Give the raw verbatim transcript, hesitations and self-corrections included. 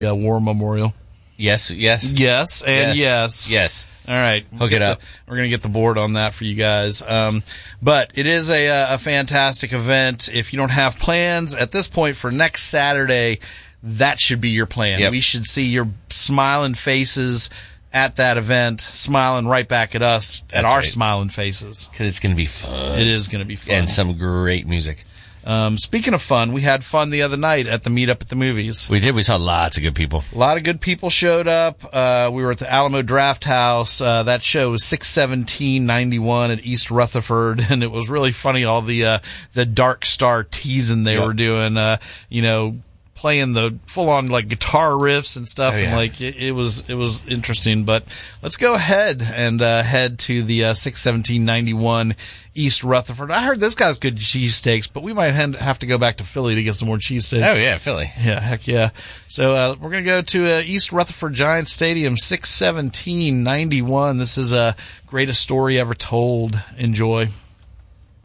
Yeah, War Memorial. Yes, yes. Yes, and yes. yes. Yes. All right. Hook Get it up. The, we're going to get the board on that for you guys. Um, but it is a, a fantastic event. If you don't have plans at this point for next Saturday, that should be your plan. Yep. We should see your smiling faces at that event, smiling right back at us, at That's our right. smiling faces. Because it's going to be fun. It is going to be fun. And some great music. Um, speaking of fun, we had fun the other night at the meetup at the movies. We did. We saw lots of good people. A lot of good people showed up. Uh, we were at the Alamo Draft House. Uh, that show was six seventeen ninety-one at East Rutherford, and it was really funny, all the, uh, the Dark Star teasing they Yep. were doing, uh, you know, playing the full-on, like, guitar riffs and stuff. Oh, yeah. And, like, it, it was, it was interesting. But let's go ahead and, uh, head to the, uh, six seventeen ninety-one East Rutherford. I heard this guy's good cheesesteaks, but we might have to go back to Philly to get some more cheesesteaks. Oh, yeah, Philly. Yeah, heck yeah. So, uh, we're gonna go to, uh, East Rutherford Giants Stadium, six seventeen ninety-one. This is a uh, greatest story ever told. Enjoy.